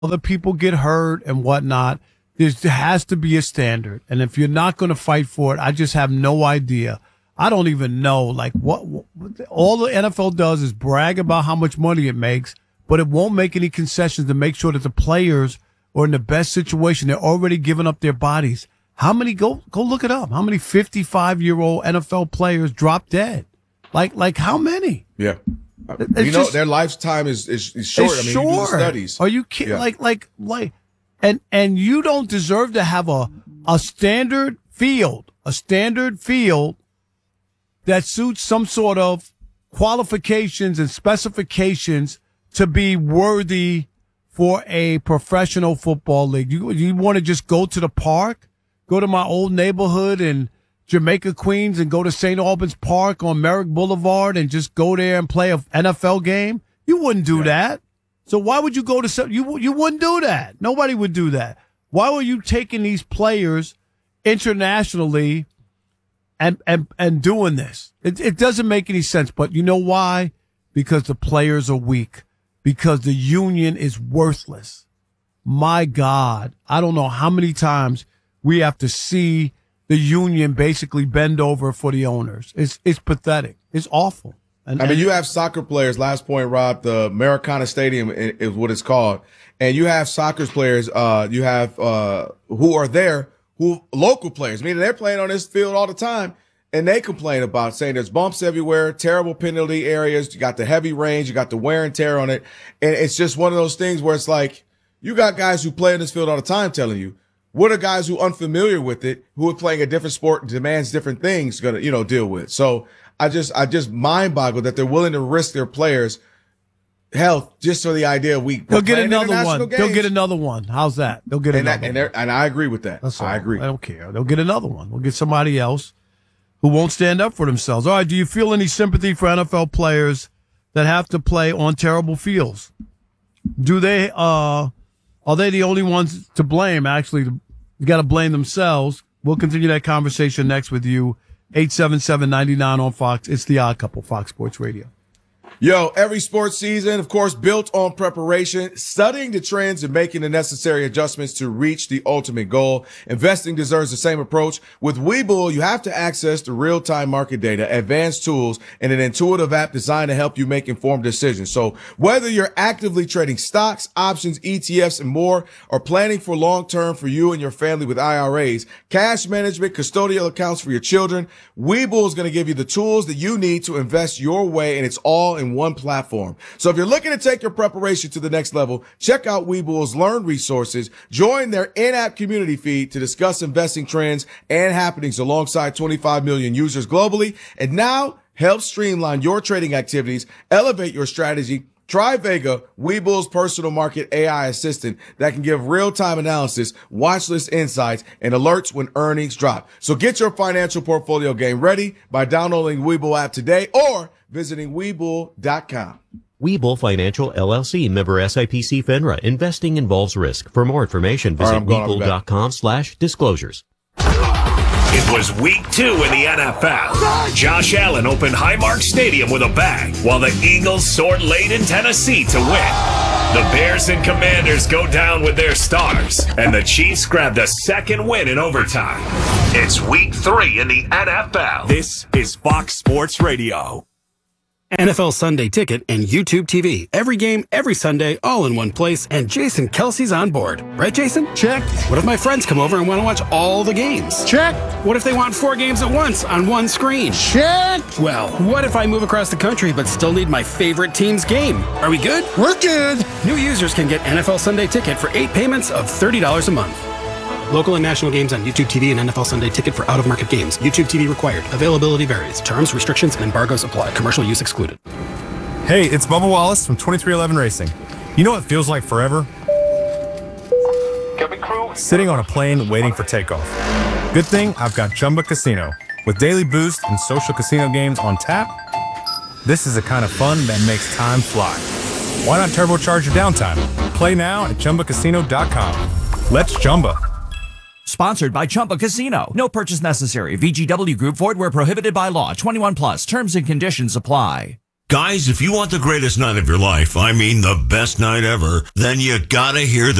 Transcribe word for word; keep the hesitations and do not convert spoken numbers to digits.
other people get hurt and whatnot. There's, there has to be a standard. And if you're not going to fight for it, I just have no idea. I don't even know. Like, what, what all the N F L does is brag about how much money it makes, but it won't make any concessions to make sure that the players are in the best situation. They're already giving up their bodies. How many, go go look it up, how many fifty-five-year-old N F L players drop dead? Like, like how many? Yeah. It's you know, just, their lifetime is, is, is short. I mean, short. you do the studies. Are you kidding? Yeah. Like, like, like, and, and you don't deserve to have a, a standard field, a standard field that suits some sort of qualifications and specifications to be worthy for a professional football league. You, you want to just go to the park, go to my old neighborhood in Jamaica, Queens, and go to Saint Albans Park on Merrick Boulevard and just go there and play an N F L game? You wouldn't do yeah. that. So why would you go to some, you, you wouldn't do that. Nobody would do that. Why were you taking these players internationally and, and, and doing this? It, it doesn't make any sense, but you know why? Because the players are weak. Because the union is worthless. My God, I don't know how many times we have to see the union basically bend over for the owners. It's it's pathetic. It's awful. And, I mean, and, you have soccer players. Last point, Rob. The Maracana Stadium is what it's called, and you have soccer players. Uh, you have uh who are there, who local players, meaning they're playing on this field all the time. And they complain about saying there's bumps everywhere, terrible penalty areas. You got the heavy rains, you got the wear and tear on it. And it's just one of those things where it's like, you got guys who play in this field all the time telling you, what are guys who unfamiliar with it, who are playing a different sport and demands different things gonna, you know, deal with. So I just, I just mind boggle that they're willing to risk their players' health just for the idea of we. They'll get another one. Games. They'll get another one. How's that? They'll get and another that, one. And, and I agree with that. That's I all. agree. I don't care. They'll get another one. We'll get somebody else who won't stand up for themselves. All right, do you feel any sympathy for N F L players that have to play on terrible fields? Do they, uh, are they the only ones to blame? Actually, you got to blame themselves. We'll continue that conversation next with you. eight seven seven, nine nine on Fox. It's The Odd Couple, Fox Sports Radio. Yo, every sports season, of course, built on preparation, studying the trends and making the necessary adjustments to reach the ultimate goal. Investing deserves the same approach. With Webull, you have to access the real-time market data, advanced tools, and an intuitive app designed to help you make informed decisions. So whether you're actively trading stocks, options, E T Fs, and more, or planning for long-term for you and your family with I R As, cash management, custodial accounts for your children, Webull is going to give you the tools that you need to invest your way, and it's all in one platform. So if you're looking to take your preparation to the next level, check out Webull's Learn resources, join their in-app community feed to discuss investing trends and happenings alongside twenty-five million users globally, and now help streamline your trading activities, elevate your strategy. Try Vega, Webull's personal market A I assistant that can give real-time analysis, watch list insights, and alerts when earnings drop. So get your financial portfolio game ready by downloading the Webull app today or visiting Webull dot com. Webull Financial, L L C, member S I P C FINRA. Investing involves risk. For more information, visit right, Webull dot com slash disclosures. It was week two in the N F L. Josh Allen opened Highmark Stadium with a bang, while the Eagles soared late in Tennessee to win. The Bears and Commanders go down with their stars, and the Chiefs grabbed a second win in overtime. It's week three in the N F L. This is Fox Sports Radio. N F L Sunday Ticket and YouTube T V. Every game, every Sunday, all in one place, and Jason Kelsey's on board. Right, Jason? Check. What if my friends come over and want to watch all the games? Check. What if they want four games at once on one screen? Check. Well, what if I move across the country but still need my favorite team's game? Are we good? We're good. New users can get N F L Sunday Ticket for eight payments of thirty dollars a month. Local and national games on YouTube T V and N F L Sunday Ticket for out-of-market games. YouTube T V required. Availability varies. Terms, restrictions, and embargoes apply. Commercial use excluded. Hey, it's Bubba Wallace from twenty-three eleven Racing. You know what feels like forever? Sitting on a plane waiting for takeoff. Good thing I've got Chumba Casino. With daily boost and social casino games on tap, this is the kind of fun that makes time fly. Why not turbocharge your downtime? Play now at Chumba Casino dot com. Let's Chumba. Sponsored by Chumba Casino. No purchase necessary. V G W Group. Void where prohibited by law. twenty-one plus. Terms and conditions apply. Guys, if you want the greatest night of your life, I mean the best night ever, then you gotta hear the